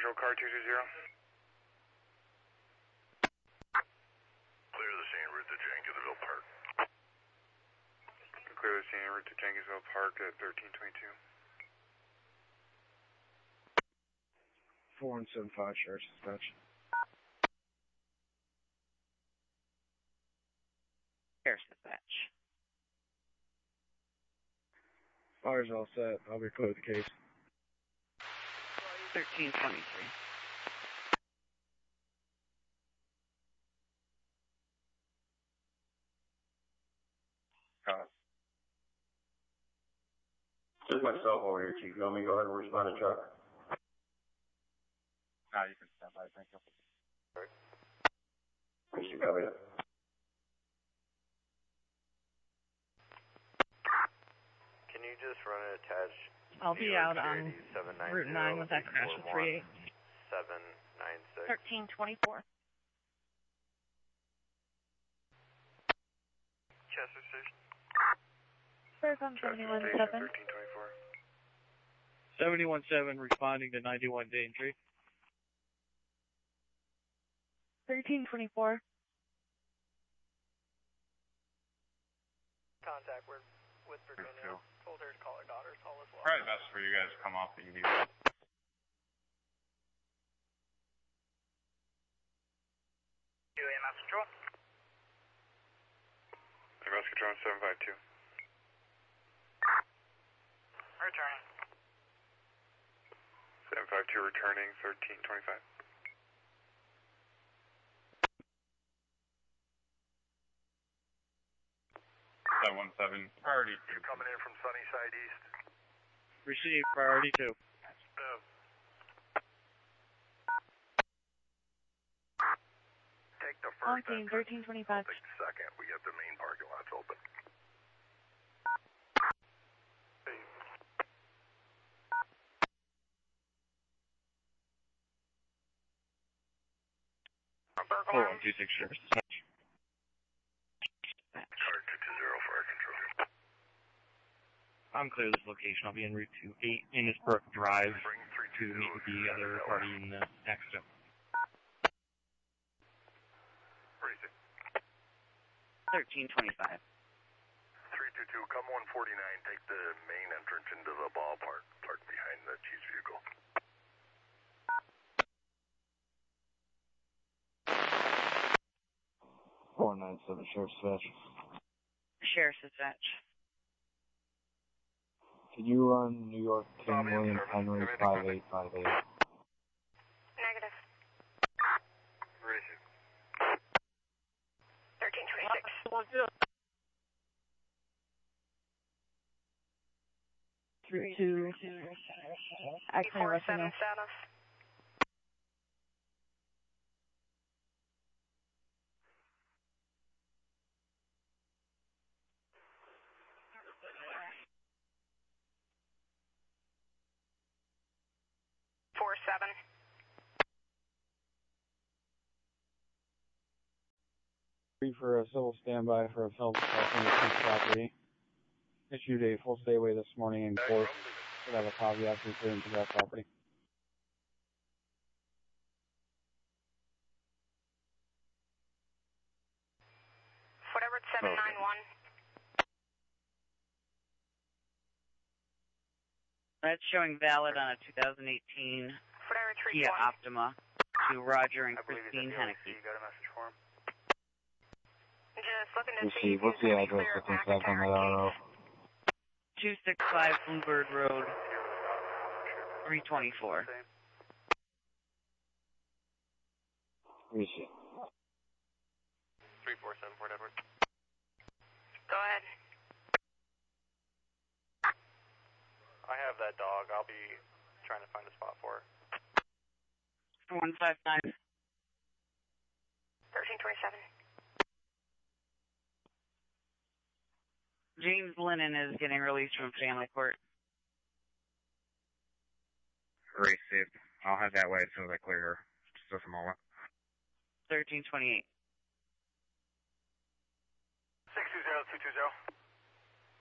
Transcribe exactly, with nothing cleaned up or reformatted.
Control, car two two zero. Clear the scene, route to Jenkinsville Park. Clear the scene, route to Jenkinsville Park at thirteen twenty-two. four one seven five, Sheriff's Dispatch. Sheriff's Dispatch. Fire's all set. I'll be clear with the case. thirteen twenty-three. Uh, this is myself over here, Chief. You want me to go ahead and respond to truck? Ah, you can stand by. Thank you. Appreciate you copy that. Can you just run an attached? I'll be out on Route nine with that crash with three eight. seven nine six. thirteen twenty-four. Chester Station. Sercom seventy-one seven. thirteen twenty-four. seventy-one seven responding to ninety-one Daintree. thirteen twenty-four. Contact with, with Virginia. Told her to call her daughter's call as well. Probably best for you guys to come off the E D. U A M S Control. A M S Control seven five two. Returning. seven five two returning, thirteen twenty-five. seven one seven, priority two. Coming in from Sunnyside East. Receive priority two. Uh, take the first On team entrance. thirteen twenty-five. Take the second. We got the main parking lots open. four one two six, Sheriff's Dispatch. Car two two zero, fire control. I'm clear this location. I'll be en route to eight Innisbrook Drive Bring three to two meet zero. with the other party in the accident. Racing. thirteen twenty-five. three two two, come one forty-nine. Take the main entrance into the ballpark. Park behind the chief's vehicle. four nine seven, Sheriff's Dispatch. Sheriff's Dispatch. Can you run New York King Bobby, William service. Henry Everything five eight five eight? Negative. Racing. thirteen twenty-six. Route two. Accident four arresting seven us. status. Four seven. Free for a civil standby for a film assault on the chief's property. Issued a full stay away this morning in court. Should have a copy after returning to that property. Whatever, seven nine one. That's showing valid on a two thousand eighteen Whatever, three Kia twenty. Optima to Roger and I believe it's Christine at the O C. Henneke. Got a message for him. Just looking to Let's see see, if what's he's the going to be address clear of of this back on McIntyre that auto? case. two sixty-five Bluebird Road, three twenty-four. Appreciate it. three four seven, Port Edward. Go ahead. I have that dog. I'll be trying to find a spot for her. one five nine. thirteen twenty-seven. James Lennon is getting released from family court. Race it. I'll have that way as soon as I clear her. Just a moment. thirteen twenty-eight. six two zero two two zero.